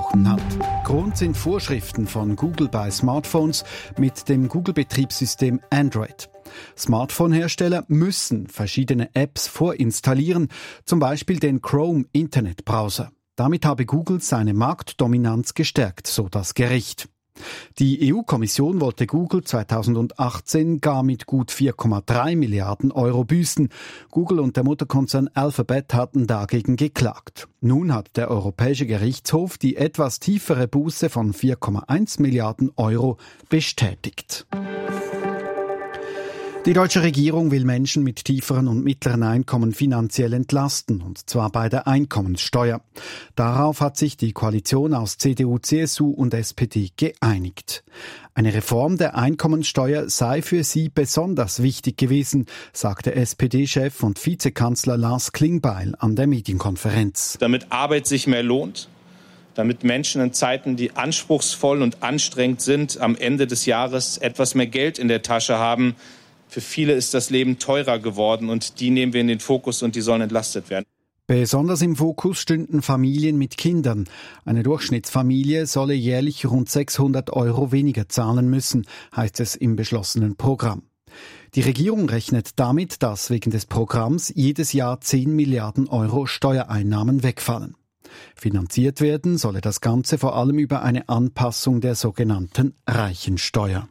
angesprochen hat. Grund sind Vorschriften von Google bei Smartphones mit dem Google-Betriebssystem Android. Smartphone-Hersteller müssen verschiedene Apps vorinstallieren, zum Beispiel den Chrome-Internetbrowser. Damit habe Google seine Marktdominanz gestärkt, so das Gericht. Die EU-Kommission wollte Google 2018 gar mit gut 4,3 Milliarden Euro büßen. Google und der Mutterkonzern Alphabet hatten dagegen geklagt. Nun hat der Europäische Gerichtshof die etwas tiefere Buße von 4,1 Milliarden Euro bestätigt. Die deutsche Regierung will Menschen mit tieferen und mittleren Einkommen finanziell entlasten, und zwar bei der Einkommenssteuer. Darauf hat sich die Koalition aus CDU, CSU und SPD geeinigt. Eine Reform der Einkommenssteuer sei für sie besonders wichtig gewesen, sagte SPD-Chef und Vizekanzler Lars Klingbeil an der Medienkonferenz. Damit Arbeit sich mehr lohnt, damit Menschen in Zeiten, die anspruchsvoll und anstrengend sind, am Ende des Jahres etwas mehr Geld in der Tasche haben. Für viele ist das Leben teurer geworden und die nehmen wir in den Fokus und die sollen entlastet werden. Besonders im Fokus stünden Familien mit Kindern. Eine Durchschnittsfamilie solle jährlich rund 600 Euro weniger zahlen müssen, heißt es im beschlossenen Programm. Die Regierung rechnet damit, dass wegen des Programms jedes Jahr 10 Milliarden Euro Steuereinnahmen wegfallen. Finanziert werden solle das Ganze vor allem über eine Anpassung der sogenannten Reichensteuer.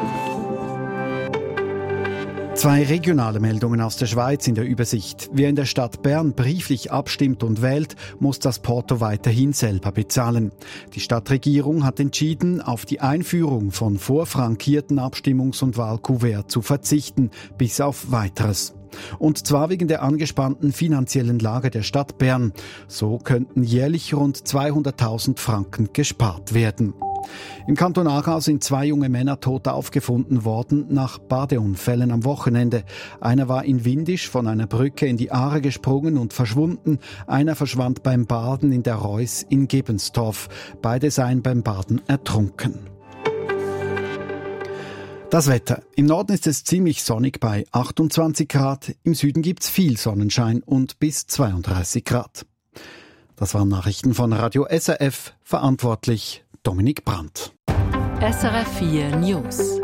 2 regionale Meldungen aus der Schweiz in der Übersicht. Wer in der Stadt Bern brieflich abstimmt und wählt, muss das Porto weiterhin selber bezahlen. Die Stadtregierung hat entschieden, auf die Einführung von vorfrankierten Abstimmungs- und Wahlkuverts zu verzichten, bis auf Weiteres. Und zwar wegen der angespannten finanziellen Lage der Stadt Bern. So könnten jährlich rund 200.000 Franken gespart werden. Im Kanton Aargau sind 2 junge Männer tot aufgefunden worden nach Badeunfällen am Wochenende. Einer war in Windisch von einer Brücke in die Aare gesprungen und verschwunden. Einer verschwand beim Baden in der Reuss in Gebenstorf. Beide seien beim Baden ertrunken. Das Wetter. Im Norden ist es ziemlich sonnig bei 28 Grad. Im Süden gibt's viel Sonnenschein und bis 32 Grad. Das waren Nachrichten von Radio SRF. Verantwortlich Dominik Brandt. SRF 4 News.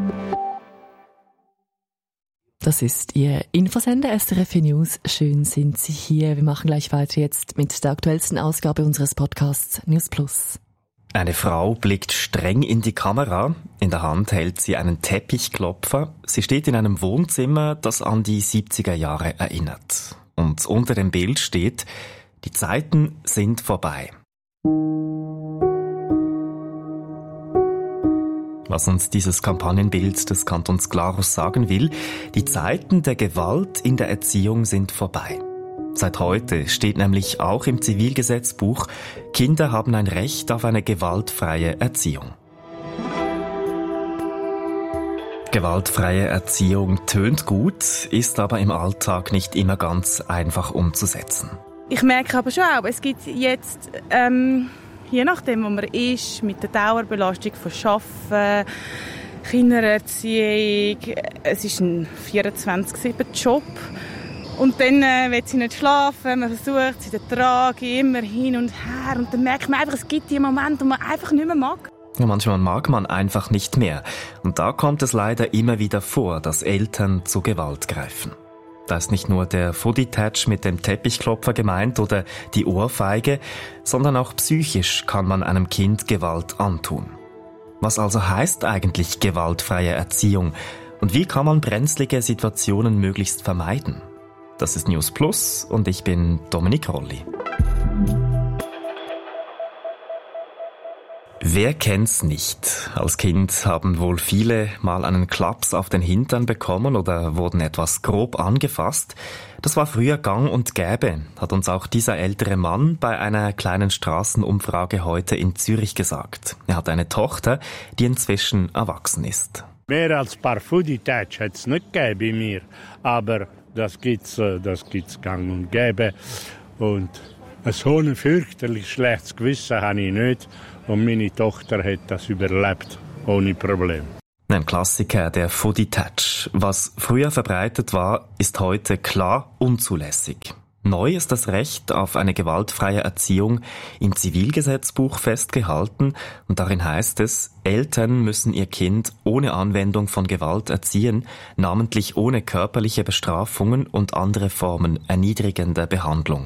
Das ist Ihr Infosender SRF 4 News. Schön sind Sie hier. Wir machen gleich weiter jetzt mit der aktuellsten Ausgabe unseres Podcasts News Plus. Eine Frau blickt streng in die Kamera. In der Hand hält sie einen Teppichklopfer. Sie steht in einem Wohnzimmer, das an die 70er Jahre erinnert. Und unter dem Bild steht: Die Zeiten sind vorbei. Was uns dieses Kampagnenbild des Kantons Glarus sagen will: Die Zeiten der Gewalt in der Erziehung sind vorbei. Seit heute steht nämlich auch im Zivilgesetzbuch, Kinder haben ein Recht auf eine gewaltfreie Erziehung. Gewaltfreie Erziehung tönt gut, ist aber im Alltag nicht immer ganz einfach umzusetzen. Ich merke aber schon auch, es gibt jetzt, je nachdem, wo man ist, mit der Dauerbelastung von Arbeiten, Kindererziehung, es ist ein 24/7-Job. Und dann will sie nicht schlafen, man versucht sie zu tragen, immer hin und her. Und dann merkt man einfach, es gibt die Momente, wo man einfach nicht mehr mag. Ja, manchmal mag man einfach nicht mehr. Und da kommt es leider immer wieder vor, dass Eltern zur Gewalt greifen. Da ist nicht nur der Footy-Touch mit dem Teppichklopfer gemeint oder die Ohrfeige, sondern auch psychisch kann man einem Kind Gewalt antun. Was also heißt eigentlich gewaltfreie Erziehung? Und wie kann man brenzlige Situationen möglichst vermeiden? Das ist News Plus und ich bin Dominik Rolli. Wer kennt's nicht? Als Kind haben wohl viele mal einen Klaps auf den Hintern bekommen oder wurden etwas grob angefasst. Das war früher gang und gäbe, hat uns auch dieser ältere Mann bei einer kleinen Straßenumfrage heute in Zürich gesagt. Er hat eine Tochter, die inzwischen erwachsen ist. Mehr als ein paar Foodie-Touch hat es nicht gegeben bei mir, aber das gibt's gang und gäbe. Und so ein fürchterlich schlechtes Gewissen habe ich nicht. Und meine Tochter hat das überlebt, ohne Problem. Ein Klassiker, der Foodie-Touch. Was früher verbreitet war, ist heute klar unzulässig. Neu ist das Recht auf eine gewaltfreie Erziehung im Zivilgesetzbuch festgehalten und darin heißt es, Eltern müssen ihr Kind ohne Anwendung von Gewalt erziehen, namentlich ohne körperliche Bestrafungen und andere Formen erniedrigender Behandlung.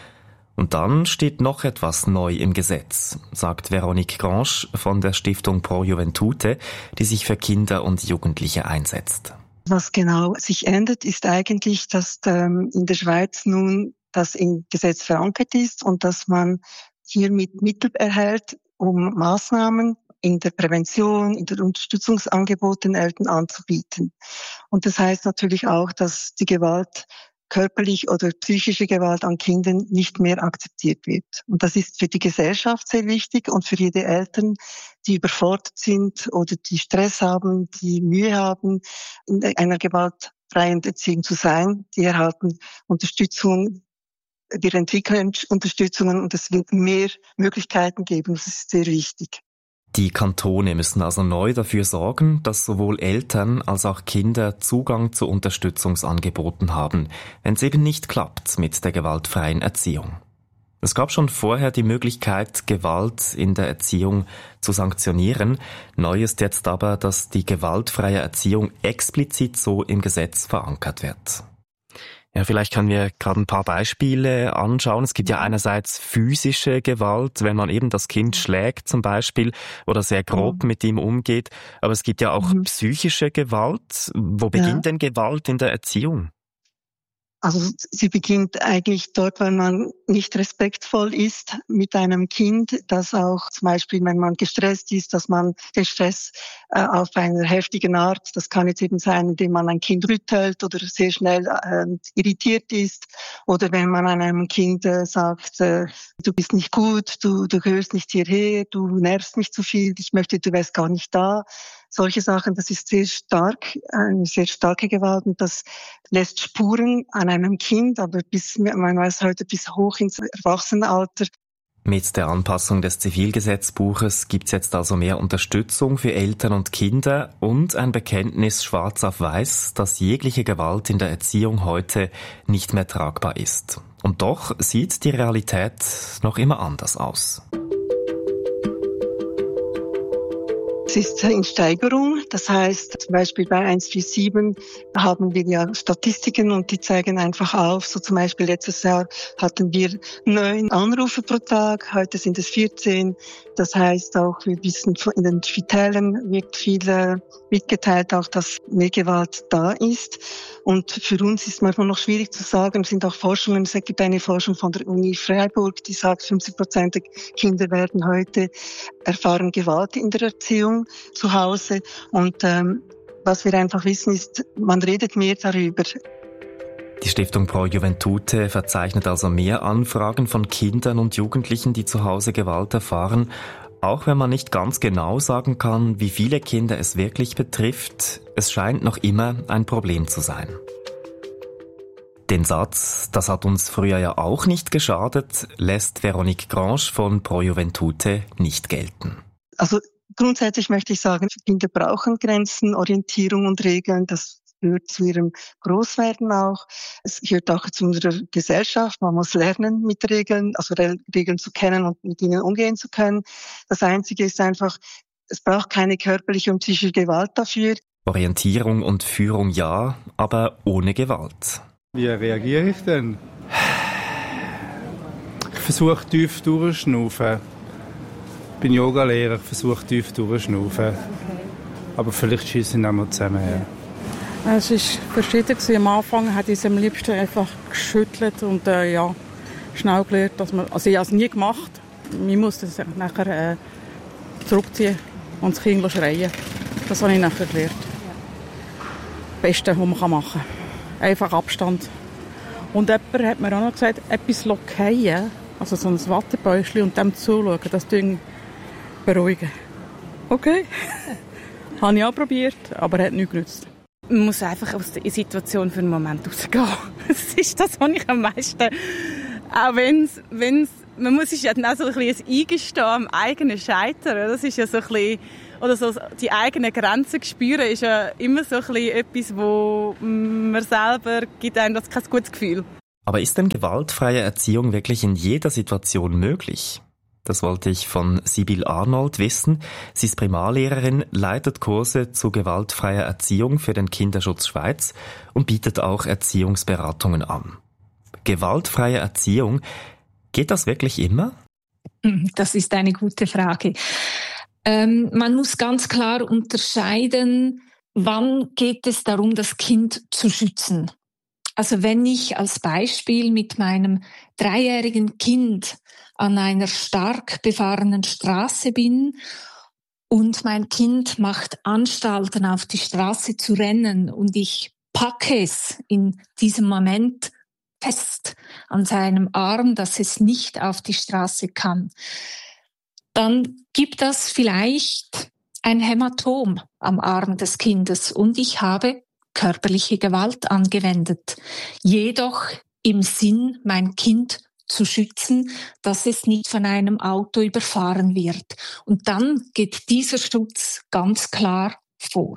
Und dann steht noch etwas neu im Gesetz, sagt Véronique Grange von der Stiftung Pro Juventute, die sich für Kinder und Jugendliche einsetzt. Was genau sich ändert, ist eigentlich, dass in der Schweiz nun das im Gesetz verankert ist und dass man hiermit Mittel erhält, um Maßnahmen in der Prävention, in der Unterstützungsangebote den Eltern anzubieten. Und das heißt natürlich auch, dass die Gewalt, körperliche oder psychische Gewalt an Kindern nicht mehr akzeptiert wird. Und das ist für die Gesellschaft sehr wichtig und für jede Eltern, die überfordert sind oder die Stress haben, die Mühe haben, in einer gewaltfreien Erziehung zu sein. Die erhalten Unterstützung, wir entwickeln Unterstützungen und es wird mehr Möglichkeiten geben. Das ist sehr wichtig. Die Kantone müssen also neu dafür sorgen, dass sowohl Eltern als auch Kinder Zugang zu Unterstützungsangeboten haben, wenn es eben nicht klappt mit der gewaltfreien Erziehung. Es gab schon vorher die Möglichkeit, Gewalt in der Erziehung zu sanktionieren. Neu ist jetzt aber, dass die gewaltfreie Erziehung explizit so im Gesetz verankert wird. Ja, vielleicht können wir gerade ein paar Beispiele anschauen. Es gibt ja einerseits physische Gewalt, wenn man eben das Kind schlägt zum Beispiel oder sehr grob mit ihm umgeht. Aber es gibt ja auch psychische Gewalt. Wo beginnt denn Gewalt in der Erziehung? Also sie beginnt eigentlich dort, wenn man nicht respektvoll ist mit einem Kind, dass auch zum Beispiel, wenn man gestresst ist, dass man den Stress auf einer heftigen Art, das kann jetzt eben sein, indem man ein Kind rüttelt oder sehr schnell irritiert ist oder wenn man einem Kind sagt, du bist nicht gut, du gehörst nicht hierher, du nervst mich zu viel, ich möchte, du wärst gar nicht da. Solche Sachen, das ist sehr stark, eine sehr starke Gewalt und das lässt Spuren an einem Kind, aber man weiß heute bis hoch ins Erwachsenenalter. Mit der Anpassung des Zivilgesetzbuches gibt's jetzt also mehr Unterstützung für Eltern und Kinder und ein Bekenntnis schwarz auf weiß, dass jegliche Gewalt in der Erziehung heute nicht mehr tragbar ist. Und doch sieht die Realität noch immer anders aus. Es ist in Steigerung. Das heißt, zum Beispiel bei 147 haben wir ja Statistiken und die zeigen einfach auf. So zum Beispiel letztes Jahr hatten wir 9 Anrufe pro Tag, heute sind es 14. Das heißt auch, wir wissen, in den Spitälern wird viel mitgeteilt, auch dass mehr Gewalt da ist. Und für uns ist manchmal noch schwierig zu sagen, es sind auch Forschungen, es gibt eine Forschung von der Uni Freiburg, die sagt, 50% der Kinder werden heute erfahren Gewalt in der Erziehung zu Hause. Und was wir einfach wissen ist, man redet mehr darüber. Die Stiftung Pro Juventute verzeichnet also mehr Anfragen von Kindern und Jugendlichen, die zu Hause Gewalt erfahren. Auch wenn man nicht ganz genau sagen kann, wie viele Kinder es wirklich betrifft, es scheint noch immer ein Problem zu sein. Den Satz, das hat uns früher ja auch nicht geschadet, lässt Véronique Grange von Pro Juventute nicht gelten. Also grundsätzlich möchte ich sagen, Kinder brauchen Grenzen, Orientierung und Regeln. Das gehört zu ihrem Großwerden auch. Es gehört auch zu unserer Gesellschaft. Man muss lernen, mit Regeln, also Regeln zu kennen und mit ihnen umgehen zu können. Das Einzige ist einfach, es braucht keine körperliche und psychische Gewalt dafür. Orientierung und Führung ja, aber ohne Gewalt. Wie reagiere ich denn? Ich versuche tief durchzuschnaufen. Ich bin Yogalehrer, ich versuche tief durchzuschnaufen. Aber vielleicht schiessen wir mal zusammen her. Es war verschieden. Am Anfang hat ich es am liebsten einfach geschüttelt und schnell gelernt, dass man, also ich habe es nie gemacht. Man muss das nachher zurückziehen und das Kind schreien. Das habe ich nachher gelernt. Das Beste, was man machen kann. Einfach Abstand. Und jemand hat mir auch noch gesagt, etwas fallen, also so ein Wattebäuschen und dem zuschauen, das beruhigen. Okay. Habe ich auch probiert, aber hat nichts genützt. Man muss einfach aus der Situation für einen Moment rausgehen. Das ist das, was ich am meisten... Auch wenn's man muss sich ja dann auch so ein bisschen eingestehen am eigenen Scheitern. Das ist ja so ein bisschen... Oder so die eigenen Grenzen spüren ist ja immer so ein bisschen etwas, wo man selber gibt einem das kein gutes Gefühl. Aber ist denn gewaltfreie Erziehung wirklich in jeder Situation möglich? Das wollte ich von Sibyl Arnold wissen. Sie ist Primarlehrerin, leitet Kurse zu gewaltfreier Erziehung für den Kinderschutz Schweiz und bietet auch Erziehungsberatungen an. Gewaltfreie Erziehung, geht das wirklich immer? Das ist eine gute Frage. Man muss ganz klar unterscheiden, wann geht es darum, das Kind zu schützen. Also wenn ich als Beispiel mit meinem 3-jährigen Kind an einer stark befahrenen Straße bin und mein Kind macht Anstalten, auf die Straße zu rennen und ich packe es in diesem Moment fest an seinem Arm, dass es nicht auf die Straße kann, dann gibt das vielleicht ein Hämatom am Arm des Kindes und ich habe körperliche Gewalt angewendet. Jedoch im Sinn, mein Kind zu schützen, dass es nicht von einem Auto überfahren wird. Und dann geht dieser Schutz ganz klar vor.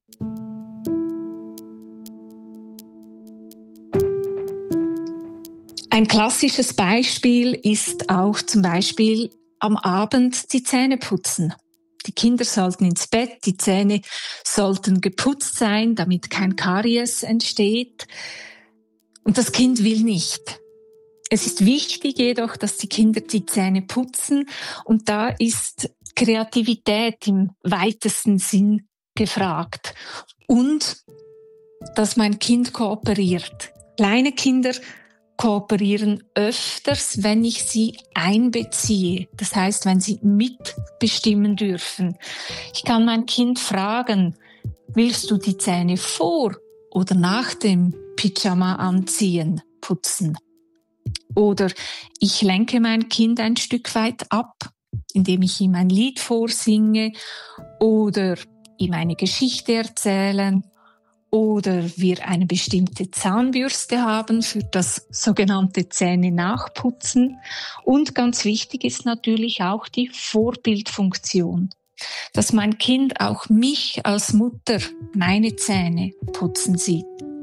Ein klassisches Beispiel ist auch zum Beispiel am Abend die Zähne putzen. Die Kinder sollten ins Bett, die Zähne sollten geputzt sein, damit kein Karies entsteht. Und das Kind will nicht. Es ist wichtig jedoch, dass die Kinder die Zähne putzen und da ist Kreativität im weitesten Sinn gefragt. Und dass mein Kind kooperiert. Kleine Kinder kooperieren öfters, wenn ich sie einbeziehe. Das heißt, wenn sie mitbestimmen dürfen. Ich kann mein Kind fragen, willst du die Zähne vor oder nach dem Pyjama anziehen, putzen? Oder ich lenke mein Kind ein Stück weit ab, indem ich ihm ein Lied vorsinge oder ihm eine Geschichte erzählen. Oder wir eine bestimmte Zahnbürste haben für das sogenannte Zähne nachputzen. Und ganz wichtig ist natürlich auch die Vorbildfunktion, dass mein Kind auch mich als Mutter meine Zähne putzen sieht.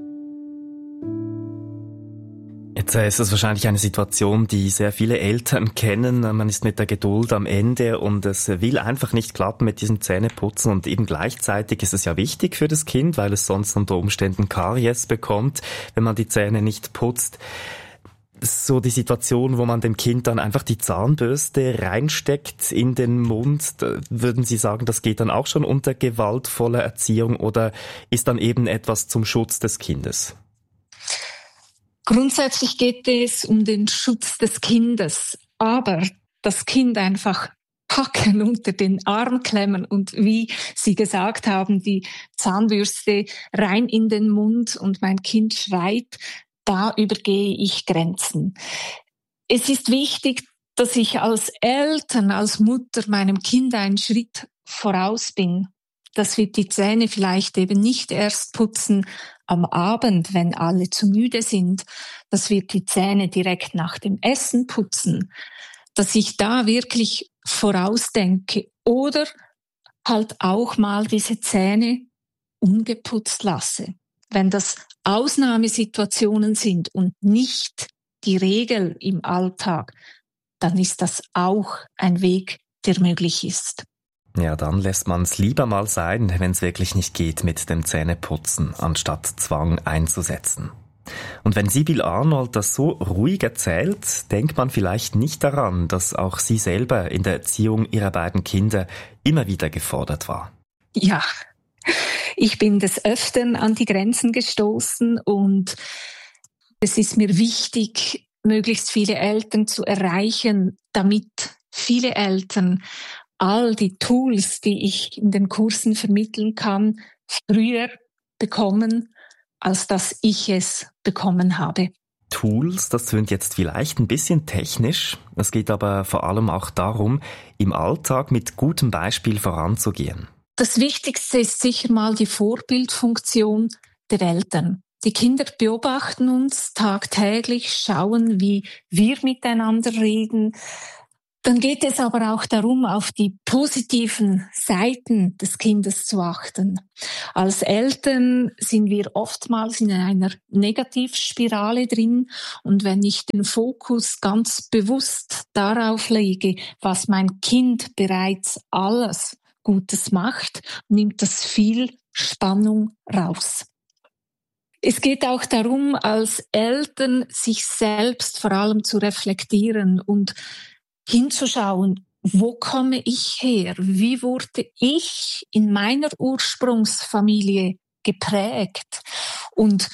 Jetzt ist es wahrscheinlich eine Situation, die sehr viele Eltern kennen. Man ist mit der Geduld am Ende und es will einfach nicht klappen mit diesem Zähneputzen und eben gleichzeitig ist es ja wichtig für das Kind, weil es sonst unter Umständen Karies bekommt, wenn man die Zähne nicht putzt. So die Situation, wo man dem Kind dann einfach die Zahnbürste reinsteckt in den Mund, würden Sie sagen, das geht dann auch schon unter gewaltvoller Erziehung oder ist dann eben etwas zum Schutz des Kindes? Grundsätzlich geht es um den Schutz des Kindes, aber das Kind einfach packen, unter den Arm klemmen und wie Sie gesagt haben, die Zahnbürste rein in den Mund und mein Kind schreit, da übergehe ich Grenzen. Es ist wichtig, dass ich als Eltern, als Mutter meinem Kind einen Schritt voraus bin, dass wir die Zähne vielleicht eben nicht erst putzen am Abend, wenn alle zu müde sind, dass wir die Zähne direkt nach dem Essen putzen, dass ich da wirklich vorausdenke oder halt auch mal diese Zähne ungeputzt lasse. Wenn das Ausnahmesituationen sind und nicht die Regel im Alltag, dann ist das auch ein Weg, der möglich ist. Ja, dann lässt man es lieber mal sein, wenn es wirklich nicht geht mit dem Zähneputzen, anstatt Zwang einzusetzen. Und wenn Sibyl Arnold das so ruhig erzählt, denkt man vielleicht nicht daran, dass auch sie selber in der Erziehung ihrer beiden Kinder immer wieder gefordert war. Ja, ich bin des Öfteren an die Grenzen gestoßen und es ist mir wichtig, möglichst viele Eltern zu erreichen, damit viele Eltern all die Tools, die ich in den Kursen vermitteln kann, früher bekommen, als dass ich es bekommen habe. Tools, das klingt jetzt vielleicht ein bisschen technisch. Es geht aber vor allem auch darum, im Alltag mit gutem Beispiel voranzugehen. Das Wichtigste ist sicher mal die Vorbildfunktion der Eltern. Die Kinder beobachten uns tagtäglich, schauen, wie wir miteinander reden, Dann geht es aber auch darum, auf die positiven Seiten des Kindes zu achten. Als Eltern sind wir oftmals in einer Negativspirale drin. Und wenn ich den Fokus ganz bewusst darauf lege, was mein Kind bereits alles Gutes macht, nimmt das viel Spannung raus. Es geht auch darum, als Eltern sich selbst vor allem zu reflektieren und hinzuschauen, wo komme ich her? Wie wurde ich in meiner Ursprungsfamilie geprägt? Und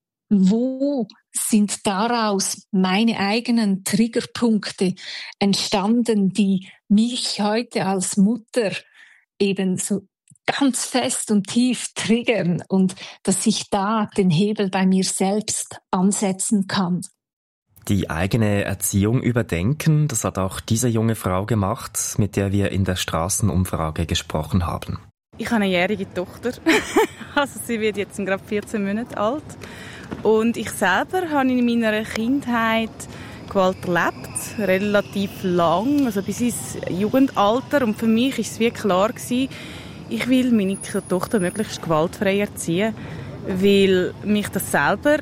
wo sind daraus meine eigenen Triggerpunkte entstanden, die mich heute als Mutter eben so ganz fest und tief triggern und dass ich da den Hebel bei mir selbst ansetzen kann? Die eigene Erziehung überdenken, das hat auch diese junge Frau gemacht, mit der wir in der Straßenumfrage gesprochen haben. Ich habe eine jährige Tochter, also sie wird jetzt gerade 14 Monate alt. Und ich selber habe in meiner Kindheit Gewalt erlebt, relativ lang, also bis ins Jugendalter. Und für mich war es wie klar gewesen, ich will meine Tochter möglichst gewaltfrei erziehen, weil mich das selber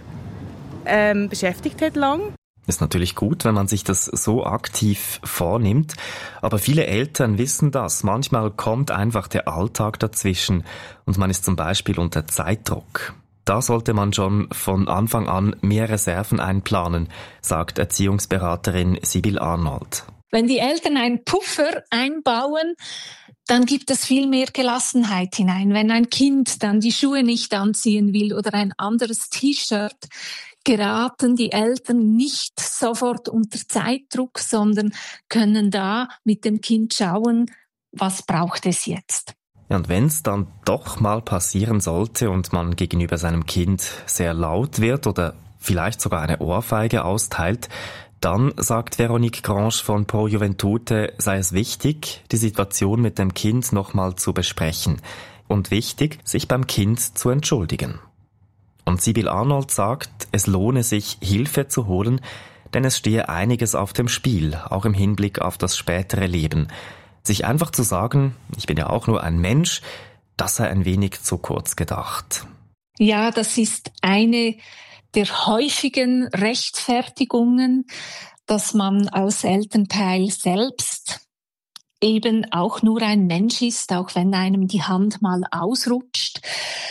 beschäftigt hat lang. Ist natürlich gut, wenn man sich das so aktiv vornimmt, aber viele Eltern wissen das. Manchmal kommt einfach der Alltag dazwischen und man ist zum Beispiel unter Zeitdruck. Da sollte man schon von Anfang an mehr Reserven einplanen, sagt Erziehungsberaterin Sibyl Arnold. Wenn die Eltern einen Puffer einbauen, dann gibt es viel mehr Gelassenheit hinein. Wenn ein Kind dann die Schuhe nicht anziehen will oder ein anderes T-Shirt, geraten die Eltern nicht sofort unter Zeitdruck, sondern können da mit dem Kind schauen, was braucht es jetzt. Ja, und wenn es dann doch mal passieren sollte und man gegenüber seinem Kind sehr laut wird oder vielleicht sogar eine Ohrfeige austeilt, dann, sagt Veronique Grange von Pro Juventute, sei es wichtig, die Situation mit dem Kind nochmal zu besprechen und wichtig, sich beim Kind zu entschuldigen. Und Sibyl Arnold sagt, es lohne sich, Hilfe zu holen, denn es stehe einiges auf dem Spiel, auch im Hinblick auf das spätere Leben. Sich einfach zu sagen, ich bin ja auch nur ein Mensch, das sei ein wenig zu kurz gedacht. Ja, das ist eine der häufigen Rechtfertigungen, dass man als Elternteil selbst eben auch nur ein Mensch ist, auch wenn einem die Hand mal ausrutscht.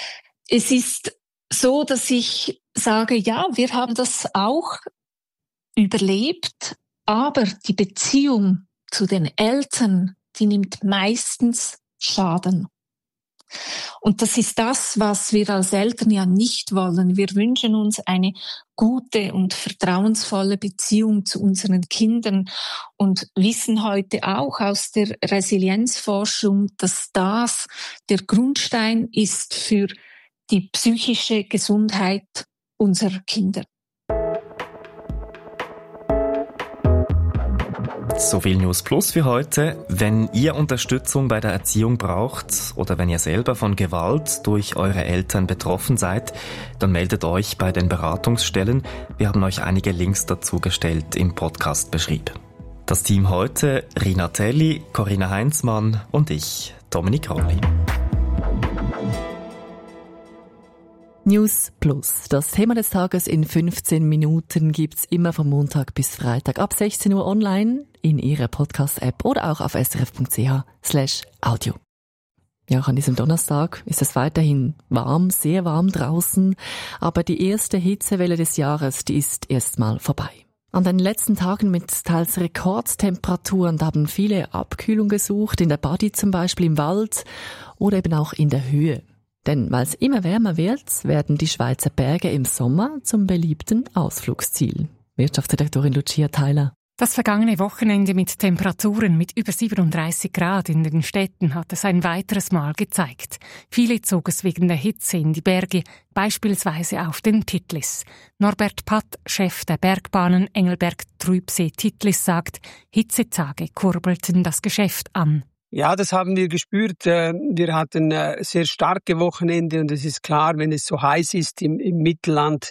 Es ist so, dass ich sage, ja, wir haben das auch überlebt, aber die Beziehung zu den Eltern, die nimmt meistens Schaden. Und das ist das, was wir als Eltern ja nicht wollen. Wir wünschen uns eine gute und vertrauensvolle Beziehung zu unseren Kindern und wissen heute auch aus der Resilienzforschung, dass das der Grundstein ist für die psychische Gesundheit unserer Kinder. So viel News Plus für heute. Wenn ihr Unterstützung bei der Erziehung braucht oder wenn ihr selber von Gewalt durch eure Eltern betroffen seid, dann meldet euch bei den Beratungsstellen. Wir haben euch einige Links dazu gestellt im Podcast beschrieben. Das Team heute: Rina Telli, Corinna Heinzmann und ich, Dominik Rolli. News Plus. Das Thema des Tages in 15 Minuten gibt's immer von Montag bis Freitag ab 16 Uhr online in Ihrer Podcast-App oder auch auf srf.ch/audio. Ja, an diesem Donnerstag ist es weiterhin warm, sehr warm draußen, aber die erste Hitzewelle des Jahres, die ist erstmal vorbei. An den letzten Tagen mit teils Rekordtemperaturen, da haben viele Abkühlung gesucht, in der Badi zum Beispiel, im Wald oder eben auch in der Höhe. Denn weil es immer wärmer wird, werden die Schweizer Berge im Sommer zum beliebten Ausflugsziel. Wirtschaftsdirektorin Lucia Theiler. Das vergangene Wochenende mit Temperaturen mit über 37 Grad in den Städten hat es ein weiteres Mal gezeigt. Viele zog es wegen der Hitze in die Berge, beispielsweise auf den Titlis. Norbert Patt, Chef der Bergbahnen Engelberg-Trübsee-Titlis, sagt, Hitzetage kurbelten das Geschäft an. Ja, das haben wir gespürt. Wir hatten sehr starke Wochenende und es ist klar, wenn es so heiß ist im Mittelland,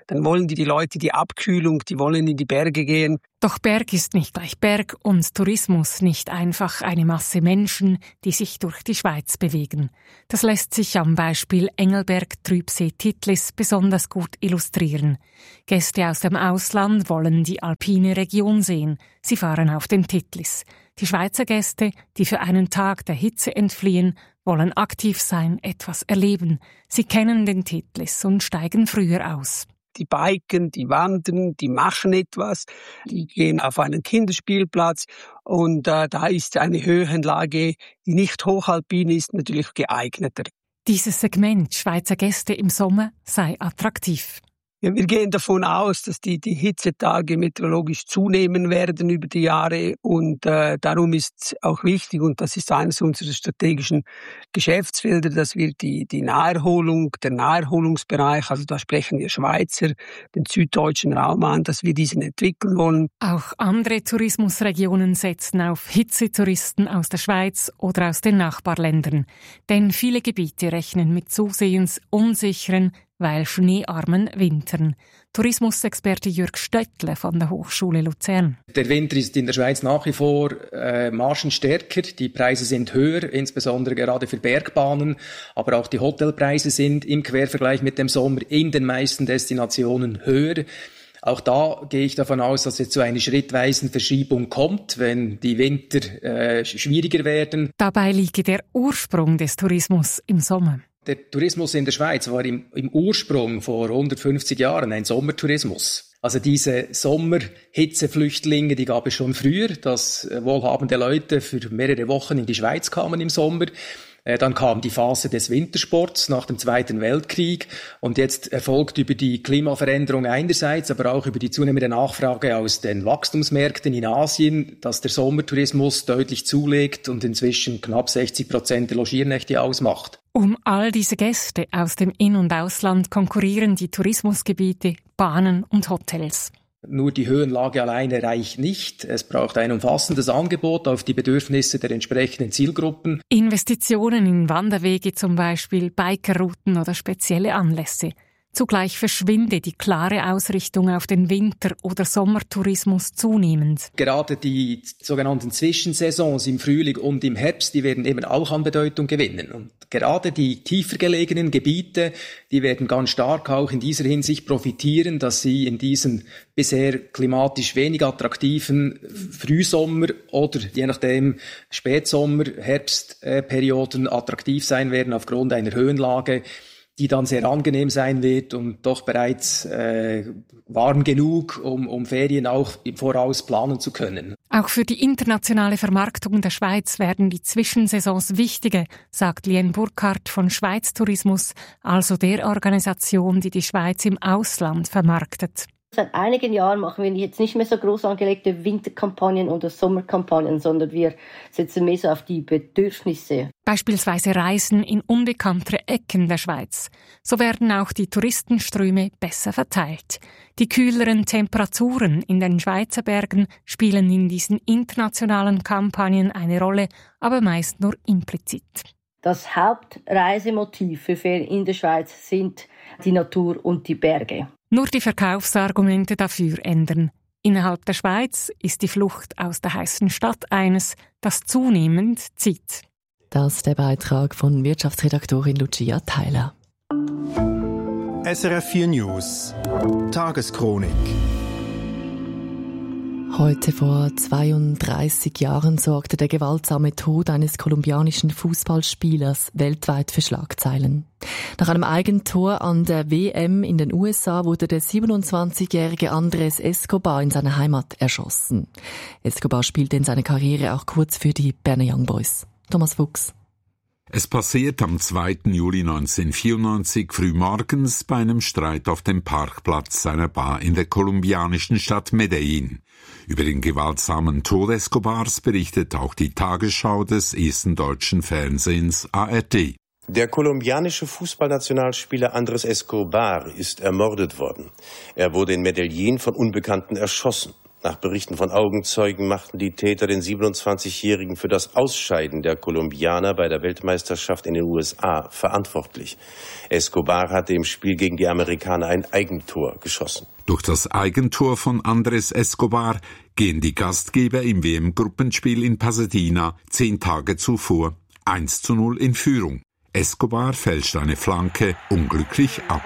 Dann wollen die Leute die Abkühlung, die wollen in die Berge gehen. Doch Berg ist nicht gleich Berg und Tourismus nicht einfach eine Masse Menschen, die sich durch die Schweiz bewegen. Das lässt sich am Beispiel Engelberg-Trübsee-Titlis besonders gut illustrieren. Gäste aus dem Ausland wollen die alpine Region sehen. Sie fahren auf den Titlis. Die Schweizer Gäste, die für einen Tag der Hitze entfliehen, wollen aktiv sein, etwas erleben. Sie kennen den Titlis und steigen früher aus. Die biken, die wandern, die machen etwas, die gehen auf einen Kinderspielplatz und da ist eine Höhenlage, die nicht hochalpin ist, natürlich geeigneter. Dieses Segment Schweizer Gäste im Sommer sei attraktiv. Ja, wir gehen davon aus, dass die Hitzetage meteorologisch zunehmen werden über die Jahre und darum ist auch wichtig, und das ist eines unserer strategischen Geschäftsfelder, dass wir die Naherholung, der Naherholungsbereich, also da sprechen wir Schweizer, den süddeutschen Raum an, dass wir diesen entwickeln wollen. Auch andere Tourismusregionen setzen auf Hitzetouristen aus der Schweiz oder aus den Nachbarländern, denn viele Gebiete rechnen mit zusehends unsicheren, weil schneearmen Wintern. Tourismusexperte Jürg Stöttle von der Hochschule Luzern. Der Winter ist in der Schweiz nach wie vor margenstärker. Die Preise sind höher, insbesondere gerade für Bergbahnen. Aber auch die Hotelpreise sind im Quervergleich mit dem Sommer in den meisten Destinationen höher. Auch da gehe ich davon aus, dass es zu einer schrittweisen Verschiebung kommt, wenn die Winter schwieriger werden. Dabei liege der Ursprung des Tourismus im Sommer. Der Tourismus in der Schweiz war im Ursprung vor 150 Jahren ein Sommertourismus. Also diese Sommerhitzeflüchtlinge, die gab es schon früher, dass wohlhabende Leute für mehrere Wochen in die Schweiz kamen im Sommer. Dann kam die Phase des Wintersports nach dem Zweiten Weltkrieg und jetzt erfolgt über die Klimaveränderung einerseits, aber auch über die zunehmende Nachfrage aus den Wachstumsmärkten in Asien, dass der Sommertourismus deutlich zulegt und inzwischen knapp 60% der Logiernächte ausmacht. Um all diese Gäste aus dem In- und Ausland konkurrieren die Tourismusgebiete, Bahnen und Hotels. Nur die Höhenlage alleine reicht nicht. Es braucht ein umfassendes Angebot auf die Bedürfnisse der entsprechenden Zielgruppen. Investitionen in Wanderwege zum Beispiel, Bikerrouten oder spezielle Anlässe. Zugleich verschwinde die klare Ausrichtung auf den Winter- oder Sommertourismus zunehmend. Gerade die sogenannten Zwischensaisons im Frühling und im Herbst, die werden eben auch an Bedeutung gewinnen. Und gerade die tiefer gelegenen Gebiete, die werden ganz stark auch in dieser Hinsicht profitieren, dass sie in diesen bisher klimatisch wenig attraktiven Frühsommer- oder je nachdem Spätsommer-, Herbstperioden attraktiv sein werden aufgrund einer Höhenlage, die dann sehr angenehm sein wird und doch bereits warm genug, um Ferien auch im Voraus planen zu können. Auch für die internationale Vermarktung der Schweiz werden die Zwischensaisons wichtiger, sagt Lien Burkhardt von Schweiz Tourismus, also der Organisation, die die Schweiz im Ausland vermarktet. Seit einigen Jahren machen wir jetzt nicht mehr so groß angelegte Winterkampagnen oder Sommerkampagnen, sondern wir setzen mehr so auf die Bedürfnisse. Beispielsweise Reisen in unbekanntere Ecken der Schweiz. So werden auch die Touristenströme besser verteilt. Die kühleren Temperaturen in den Schweizer Bergen spielen in diesen internationalen Kampagnen eine Rolle, aber meist nur implizit. Das Hauptreisemotiv für Ferien in der Schweiz sind die Natur und die Berge. Nur die Verkaufsargumente dafür ändern. Innerhalb der Schweiz ist die Flucht aus der heißen Stadt eines, das zunehmend zieht. Das ist der Beitrag von Wirtschaftsredaktorin Lucia Theiler. SRF 4 News Tageschronik. Heute vor 32 Jahren sorgte der gewaltsame Tod eines kolumbianischen Fußballspielers weltweit für Schlagzeilen. Nach einem Eigentor an der WM in den USA wurde der 27-jährige Andrés Escobar in seiner Heimat erschossen. Escobar spielte in seiner Karriere auch kurz für die Berner Young Boys. Thomas Fuchs. Es passiert am 2. Juli 1994 frühmorgens bei einem Streit auf dem Parkplatz seiner Bar in der kolumbianischen Stadt Medellin. Über den gewaltsamen Tod Escobars berichtet auch die Tagesschau des ersten deutschen Fernsehens ARD. Der kolumbianische Fußballnationalspieler Andrés Escobar ist ermordet worden. Er wurde in Medellin von Unbekannten erschossen. Nach Berichten von Augenzeugen machten die Täter den 27-Jährigen für das Ausscheiden der Kolumbianer bei der Weltmeisterschaft in den USA verantwortlich. Escobar hatte im Spiel gegen die Amerikaner ein Eigentor geschossen. Durch das Eigentor von Andrés Escobar gehen die Gastgeber im WM-Gruppenspiel in Pasadena 10 Tage zuvor 1:0 in Führung. Escobar fälscht eine Flanke unglücklich ab.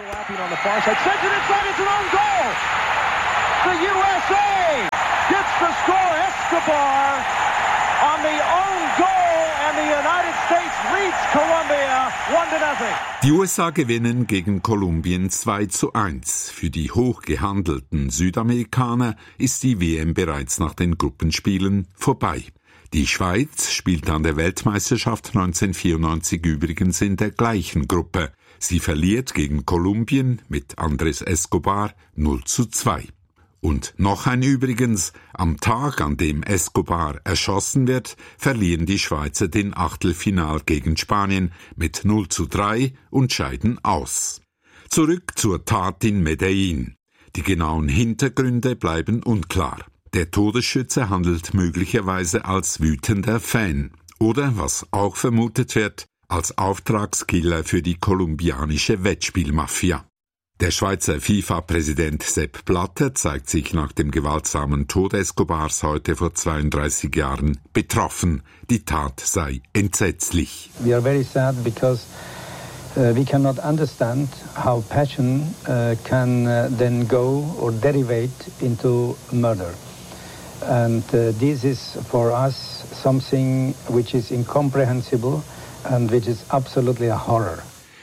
The USA gets the score. Escobar on the own goal, and the United States leads Colombia 1-0. Die USA gewinnen gegen Kolumbien 2:1. Für die hochgehandelten Südamerikaner ist die WM bereits nach den Gruppenspielen vorbei. Die Schweiz spielte an der Weltmeisterschaft 1994 übrigens in der gleichen Gruppe. Sie verliert gegen Kolumbien mit Andrés Escobar 0:2. Und noch ein übrigens, am Tag, an dem Escobar erschossen wird, verlieren die Schweizer den Achtelfinal gegen Spanien mit 0:3 und scheiden aus. Zurück zur Tat in Medellin. Die genauen Hintergründe bleiben unklar. Der Todesschütze handelt möglicherweise als wütender Fan oder, was auch vermutet wird, als Auftragskiller für die kolumbianische Wettspielmafia. Der Schweizer FIFA-Präsident Sepp Blatter zeigt sich nach dem gewaltsamen Tod Escobars heute vor 32 Jahren betroffen. Die Tat sei entsetzlich. We are very sad because we cannot understand how passion can then go or derivate into murder. And this is for us something which is incomprehensible and which is absolutely a horror.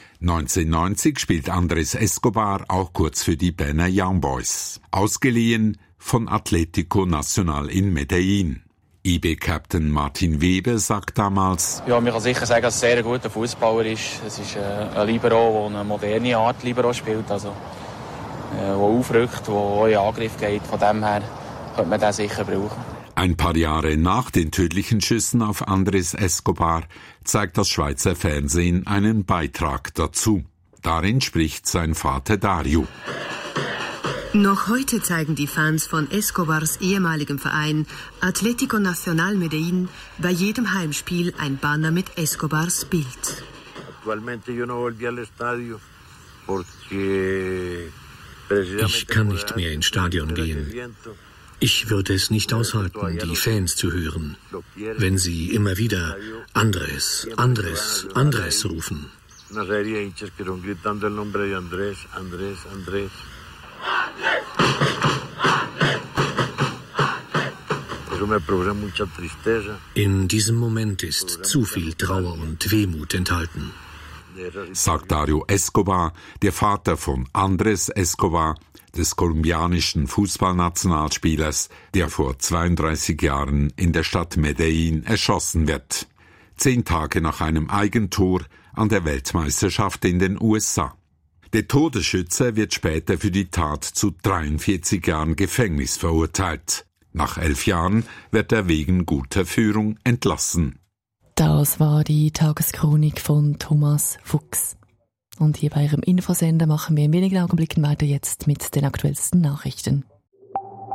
1990 spielt Andrés Escobar auch kurz für die Berner Young Boys, ausgeliehen von Atlético Nacional in Medellin. IB-Captain Martin Weber sagt damals: Ja, man kann sicher sagen, dass er ein sehr guter Fußballer ist. Es ist ein Libero, der eine moderne Art Libero spielt, also der aufrückt, der auch in Angriff geht. Von dem her könnte man den sicher brauchen. Ein paar Jahre nach den tödlichen Schüssen auf Andrés Escobar zeigt das Schweizer Fernsehen einen Beitrag dazu. Darin spricht sein Vater Dario. Noch heute zeigen die Fans von Escobars ehemaligem Verein Atlético Nacional Medellin bei jedem Heimspiel ein Banner mit Escobars Bild. Ich kann nicht mehr ins Stadion gehen. Ich würde es nicht aushalten, die Fans zu hören, wenn sie immer wieder Andrés, Andrés, Andrés rufen. In diesem Moment ist zu viel Trauer und Wehmut enthalten, sagt Dario Escobar, der Vater von Andrés Escobar, des kolumbianischen Fußballnationalspielers, der vor 32 Jahren in der Stadt Medellin erschossen wird. 10 Tage nach einem Eigentor an der Weltmeisterschaft in den USA. Der Todesschütze wird später für die Tat zu 43 Jahren Gefängnis verurteilt. Nach 11 Jahren wird er wegen guter Führung entlassen. Das war die Tageschronik von Thomas Fuchs. Und hier bei Ihrem Infosender machen wir in wenigen Augenblicken weiter jetzt mit den aktuellsten Nachrichten.